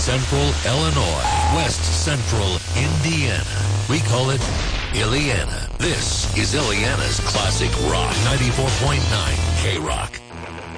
Central Illinois, West Central Indiana. We call it Illiana. This is Illiana's Classic Rock, 94.9 K-Rock.